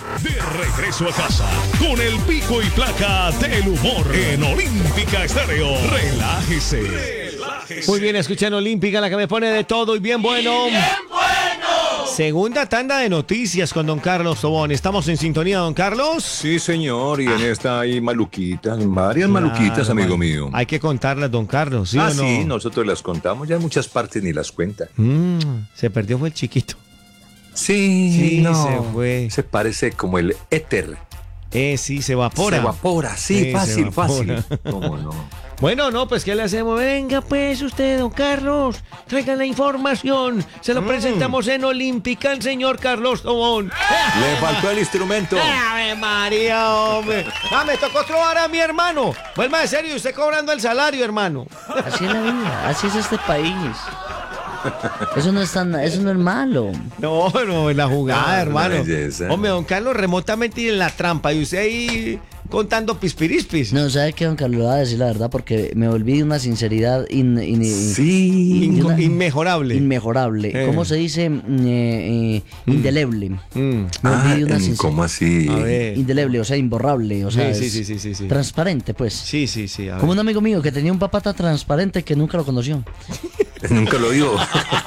De regreso a casa con el pico y placa del humor en Olímpica Estéreo. Relájese. Muy bien, escuchan Olímpica, la que me pone de todo y bien bueno. Segunda tanda de noticias con don Carlos Tobón. ¿Estamos en sintonía, don Carlos? Sí, señor, y en esta hay maluquitas, varias maluquitas, amigo mío. Hay que contarlas, don Carlos, ¿sí o no? Sí, nosotros las contamos, ya en muchas partes ni las cuentan. Se perdió fue el chiquito. Sí, no, se fue. Se parece como el éter. Sí, se evapora. Se evapora, sí, fácil. ¿Cómo no? Bueno, no, pues ¿qué le hacemos? Venga, pues usted, don Carlos, traiga la información. Se lo presentamos en Olímpica al señor Carlos Tobón. Le faltó el instrumento. ¡Ave María, hombre! Me tocó trobar a mi hermano. Vuelva de serio, usted cobrando el salario, hermano. Así es la vida, así es este país. Eso no es malo. No, la jugada, hermano. Belleza. Hombre, don Carlos remotamente en la trampa y usted ahí contando pispirispis. No, ¿sabe qué, don Carlos? Le voy a decir la verdad porque me volví de una sinceridad inmejorable. Inmejorable. ¿Cómo se dice? Indeleble. Me volví de una sinceridad. ¿Cómo así? Indeleble, o sea, imborrable. O sea, sí. Transparente, pues. Sí. Como un amigo mío que tenía un papá tan transparente que nunca lo conoció. Nunca lo vio.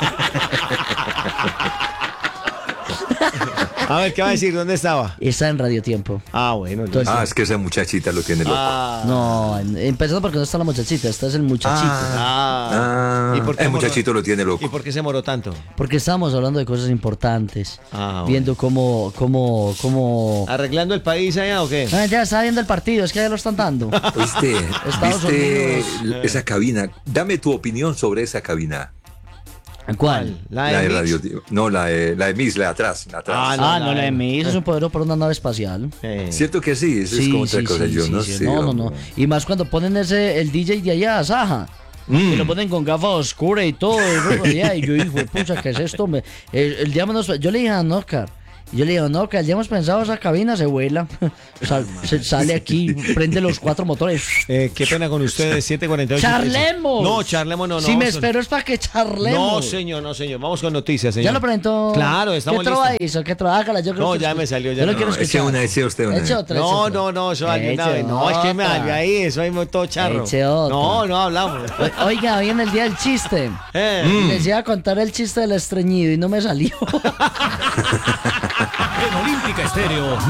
A ver, ¿qué va a decir? ¿Dónde estaba? Está en Radio Tiempo. Bueno. Entonces, es que esa muchachita lo tiene loco. No, empezando porque no está la muchachita, este es el muchachito. ¿Y por qué el muchachito lo tiene loco. ¿Y por qué se moró tanto? Porque estábamos hablando de cosas importantes. Viendo cómo... ¿Arreglando el país allá o qué? Ya está viendo el partido, es que ya lo están dando. ¿Viste esa cabina? Dame tu opinión sobre esa cabina. ¿Cuál? La de Radio. No, la de Miss, la de atrás. La de Miss es un poder por una nave espacial. ¿Cierto que sí? Eso es como otra cosa. Yo no sé. No. Y más cuando ponen el DJ de allá, Saja. Y lo ponen con gafas oscuras y todo. Y yo digo, pucha, ¿qué es esto? El día menos. Yo le dije a Oscar. Yo le digo, no, que ya hemos pensado esa cabina se vuela. Se sale aquí, prende los 4 motores. Qué pena con ustedes, 7:48. ¡Charlemos! No, charlemos no. Si me espero es para que charlemos. No, señor. Vamos con noticias, señor. ¿Ya lo presentó? Claro, estamos listos. ¿Qué trova hizo? ¿Qué trova? Hágala, yo creo no, que... ya me salió. Ya yo lo quiero escuchar. Eche usted una. Eche otra. No, eso vale una vez. No, es que me salió ahí, eso ahí me todo charro. Eche otra. No hablamos. Oiga, hoy en el día del chiste. Les iba a contar el chiste del estreñido y no me salió. En Olímpica Estéreo,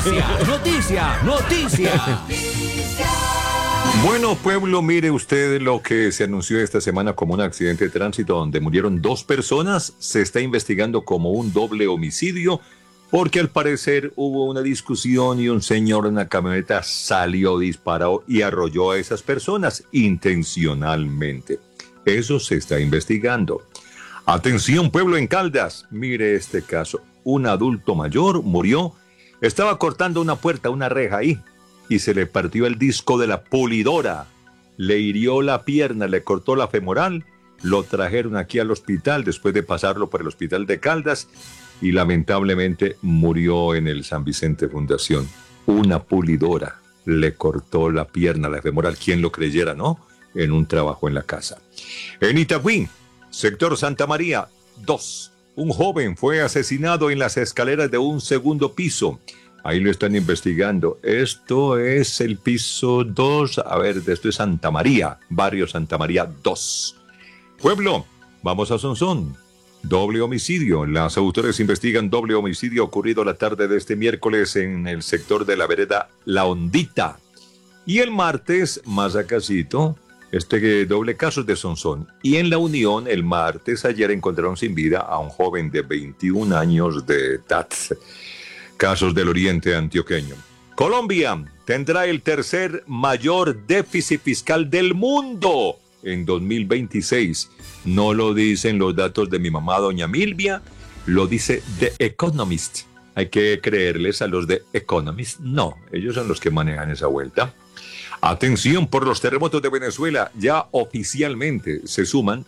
noticia. Bueno, pueblo, mire usted lo que se anunció esta semana como un accidente de tránsito donde murieron 2 personas. Se está investigando como un doble homicidio porque al parecer hubo una discusión y un señor en una camioneta salió disparado y arrolló a esas personas intencionalmente. Eso se está investigando. Atención, pueblo en Caldas, mire este caso. Un adulto mayor murió, estaba cortando una puerta, una reja ahí, y se le partió el disco de la pulidora, le hirió la pierna, le cortó la femoral, lo trajeron aquí al hospital después de pasarlo por el hospital de Caldas y lamentablemente murió en el San Vicente Fundación. Una pulidora le cortó la pierna, la femoral, quien lo creyera, ¿no? En un trabajo en la casa. En Itagüí, sector Santa María, 2. Un joven fue asesinado en las escaleras de un segundo piso. Ahí lo están investigando. Esto es el piso 2. A ver, esto es Santa María, barrio Santa María 2. Pueblo, vamos a Sonsón. Doble homicidio. Las autoridades investigan doble homicidio ocurrido la tarde de este miércoles en el sector de la vereda La Hondita. Y el martes, más acasito, doble caso de Sonsón. Y en La Unión, el martes, ayer encontraron sin vida a un joven de 21 años de edad. Casos del oriente antioqueño. Colombia tendrá el tercer mayor déficit fiscal del mundo en 2026. No lo dicen los datos de mi mamá, doña Milvia, lo dice The Economist. Hay que creerles a los de Economist. No, ellos son los que manejan esa vuelta. Atención por los terremotos de Venezuela, ya oficialmente se suman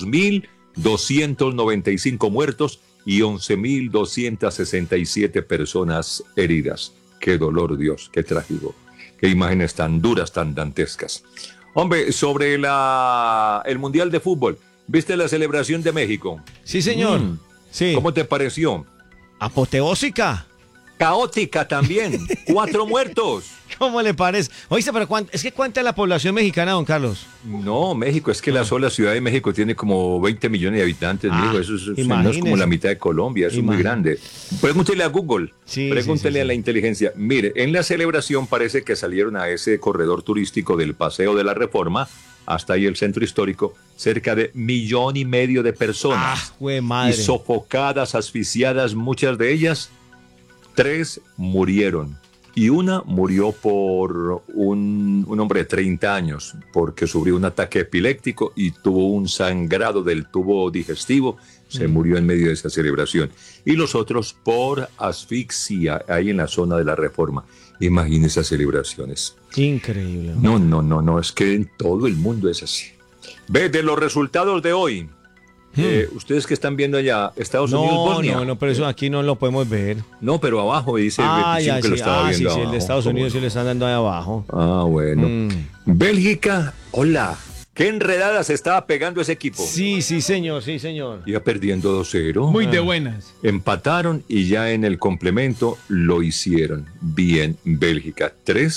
2.295 muertos y 11.267 personas heridas. Qué dolor, Dios, qué trágico, qué imágenes tan duras, tan dantescas. Hombre, sobre el Mundial de Fútbol, ¿viste la celebración de México? Sí, señor. Sí. ¿Cómo te pareció? Apoteósica. caótica también. 4 muertos. ¿Cómo le parece? Oíste, pero ¿cuánta es la población mexicana, don Carlos? No, México, es que la sola Ciudad de México tiene como 20 millones de habitantes, mijo, eso no es como la mitad de Colombia, eso es muy grande. Pregúntele a Google, pregúntele a la inteligencia. Mire, en la celebración parece que salieron a ese corredor turístico del Paseo de la Reforma, hasta ahí el centro histórico, cerca de 1,5 millones de personas. Madre. Y sofocadas, asfixiadas, muchas de ellas, 3 murieron. Y una murió por un hombre de 30 años, porque sufrió un ataque epiléptico y tuvo un sangrado del tubo digestivo. Se murió en medio de esa celebración. Y los otros por asfixia, ahí en la zona de la Reforma. Imagínense esas celebraciones. Increíble. No, es que en todo el mundo es así. Ve, de los resultados de hoy. Ustedes que están viendo allá, Estados Unidos, Bosnia. No, pero eso aquí no lo podemos ver. No, pero abajo dice que lo estaba viendo. Sí, el de Estados Unidos sí le están dando ahí abajo. Bueno. Bélgica, hola. Qué enredada se estaba pegando ese equipo. Sí, señor. Iba perdiendo 2-0. Muy de buenas. Empataron y ya en el complemento lo hicieron. Bien, Bélgica,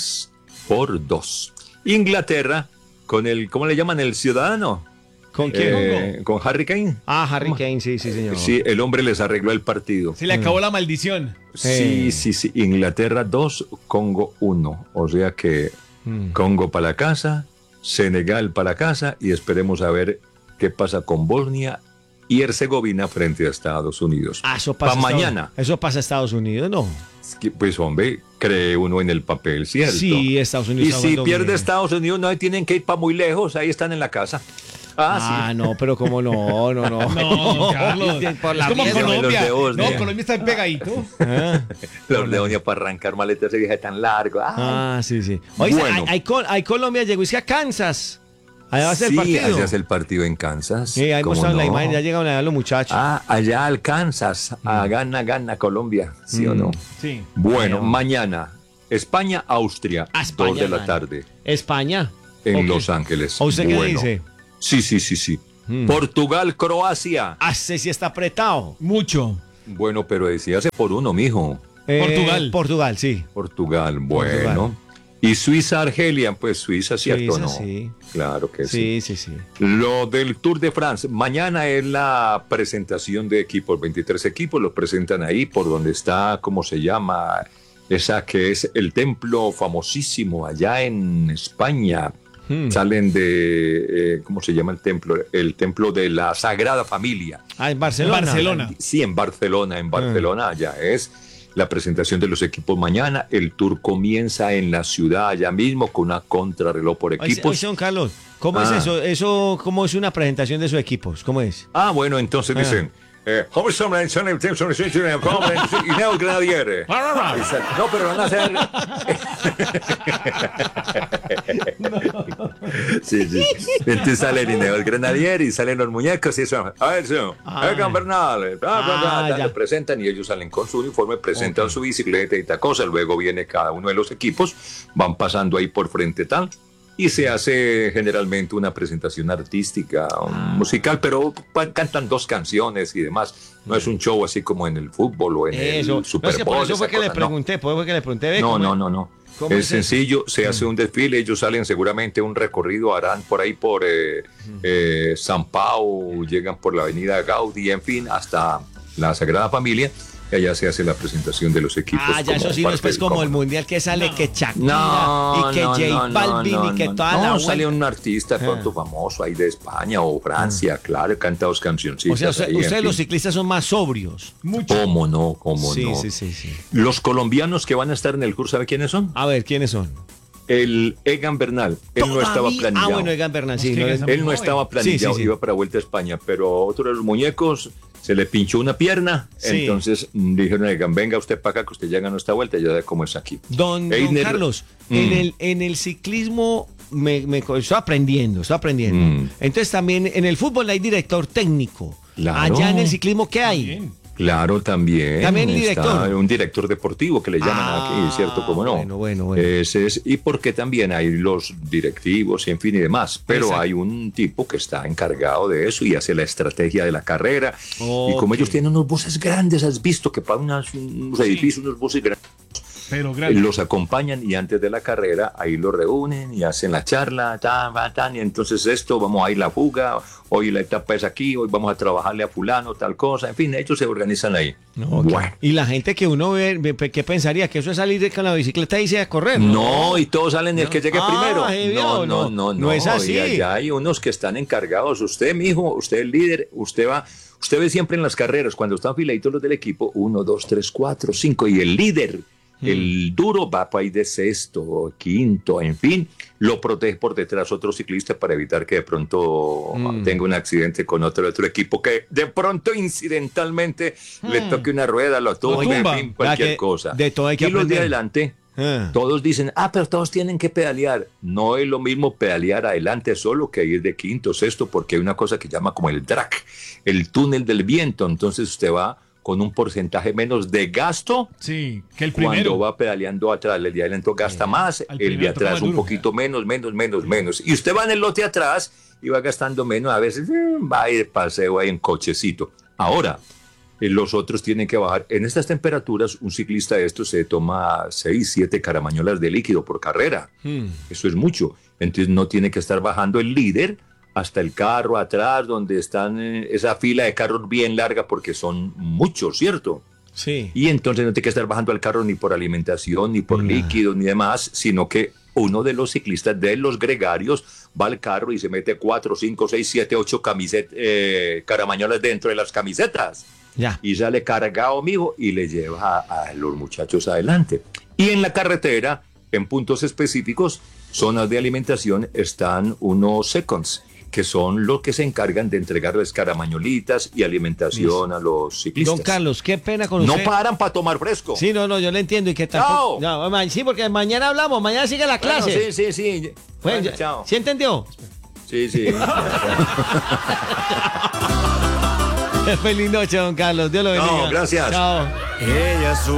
3-2. Inglaterra, con el, ¿cómo le llaman? El ciudadano. ¿Con quién? Con Harry Kane. Harry Kane, sí, señor. Sí, el hombre les arregló el partido. Se le acabó la maldición. Sí. Inglaterra 2, Congo 1. O sea que Congo para la casa, Senegal para la casa y esperemos a ver qué pasa con Bosnia y Herzegovina frente a Estados Unidos. Eso pasa mañana. Eso pasa a Estados Unidos, ¿no? Pues hombre, cree uno en el papel, ¿cierto? Sí, Estados Unidos. Y si pierde Estados Unidos, no tienen que ir para muy lejos, ahí están en la casa. Sí. No, pero como no. No, Carlos. Es como Colombia. Colombia está pegadito. Los de Oña para arrancar maletas ese viaje tan largo. Sí. Oye, bueno. Hay Colombia, llegó a Kansas. Allá va a ser el partido. Sí, allá es el partido en Kansas. Sí, ahí mostraron la imagen, ya llegaron allá los muchachos. Allá al Kansas. Gana Colombia, ¿sí o no? Sí. Bueno, mañana, España-Austria, 2 de la tarde. España. En Los Ángeles. ¿O usted qué dice? Sí. Portugal-Croacia. Ese sí está apretado. Mucho. Bueno, pero decíase por uno, mijo. Portugal, sí. Portugal, bueno. Y Suiza-Argelia, pues Suiza, ¿cierto o no? Sí. Claro que sí. Sí. Lo del Tour de France. Mañana es la presentación de equipos. 23 equipos los presentan ahí por donde está, ¿cómo se llama? Esa que es el templo famosísimo allá en España. Salen de, ¿cómo se llama el templo? El templo de la Sagrada Familia. En Barcelona. Sí, en Barcelona ya es la presentación de los equipos mañana. El tour comienza en la ciudad allá mismo con una contrarreloj por equipos. Oye, don Carlos, ¿cómo es eso? ¿Cómo es una presentación de sus equipos? ¿Cómo es? Bueno, entonces dicen... Grenadiere. No, pero van a hacer. Sí. Entonces sale el Grenadier y salen los muñecos y eso. A ver, Egan Bernal. Le presentan y ellos salen con su uniforme, presentan su bicicleta y tal cosa. Luego viene cada uno de los equipos, van pasando ahí por frente tal. Y se hace generalmente una presentación artística, musical, pero cantan 2 canciones y demás. No es un show así como en el fútbol o en el Super Bowl. Por eso fue que le pregunté, No. Es sencillo, se hace un desfile, ellos salen seguramente un recorrido, harán por ahí por San Pau, llegan por la avenida Gaudí, en fin, hasta la Sagrada Familia. Y allá se hace la presentación de los equipos. Ya eso sí, no es pues como el mundial que sale que Shakira y que J Balvin y que toda la vuelta. Sale un artista pronto famoso ahí de España o Francia, claro, canta 2 cancioncitas. O sea, ustedes los ciclistas son más sobrios. Mucho. ¿Cómo no? Sí. Los colombianos que van a estar en el curso, ¿sabe quiénes son? A ver, ¿quiénes son? El Egan Bernal, él no estaba planeado. Bueno, Egan Bernal, sí. Él no estaba planeado, sí. iba para Vuelta a España, pero otro de los muñecos se le pinchó una pierna, entonces dijeron a Egan, venga usted para acá que usted ya ganó esta vuelta, ya ve cómo es aquí. Don Carlos, en el ciclismo estoy aprendiendo. Entonces también en el fútbol hay director técnico. Claro. Allá en el ciclismo, ¿qué hay? Claro, también. También el director. Está un director deportivo que le llaman aquí, ¿cierto? ¿Cómo no? Bueno. Ese es, y porque también hay los directivos, en fin, y demás. Pero Exacto. hay un tipo que está encargado de eso y hace la estrategia de la carrera. Okay. Y como ellos tienen unos buses grandes, has visto que para unos edificios, unos buses grandes. Pero grande. Los acompañan y antes de la carrera ahí los reúnen y hacen la charla, y entonces vamos a ir la fuga, hoy la etapa es aquí, hoy vamos a trabajarle a fulano, tal cosa, en fin, ellos se organizan ahí. Okay. Bueno. Y la gente que uno ve, ¿qué pensaría? ¿Que eso es salir con la bicicleta y irse a correr? No, y todos salen el que llegue primero. No es así. Y allá hay unos que están encargados. Usted, mijo, usted es el líder, usted ve siempre en las carreras, cuando están filaditos los del equipo, 1, 2, 3, 4, 5, y el líder, el duro va para ir de sexto, quinto, en fin, lo protege por detrás otro ciclista para evitar que de pronto tenga un accidente con otro equipo, que de pronto incidentalmente le toque una rueda, lo tumbe, en fin, cualquier cosa. De todo hay que aprender. Los de aprender. adelante, todos dicen, pero todos tienen que pedalear. No es lo mismo pedalear adelante solo que ir de quinto, sexto, porque hay una cosa que llama como el drag, el túnel del viento. Entonces usted va con un porcentaje menos de gasto. Sí, que el primero. Cuando va pedaleando atrás, el de adelante gasta más, el de atrás un poquito menos. Y usted va en el lote atrás y va gastando menos. A veces va a ir de paseo ahí en cochecito. Ahora, los otros tienen que bajar. En estas temperaturas, un ciclista de estos se toma 6, 7 caramañolas de líquido por carrera. Eso es mucho. Entonces no tiene que estar bajando el líder hasta el carro atrás, donde están esa fila de carros bien larga, porque son muchos, ¿cierto? Sí. Y entonces no tiene que estar bajando al carro ni por alimentación, ni por líquidos, ni demás, sino que uno de los ciclistas de los gregarios va al carro y se mete 4, 5, 6, 7, 8 caramañolas dentro de las camisetas. Ya. Y sale cargado, mijo, y le lleva a los muchachos adelante. Y en la carretera, en puntos específicos, zonas de alimentación, están unos seconds, que son los que se encargan de entregarles caramañolitas y alimentación a los ciclistas. Don Carlos, qué pena con usted. No paran para tomar fresco. Sí, no, yo le entiendo y que tampoco. No, sí, porque mañana hablamos, mañana sigue la clase. Bueno, sí. Bueno, chao. ¿Sí entendió? Sí. Feliz noche, don Carlos. Dios lo bendiga. No, gracias. Chao. Ella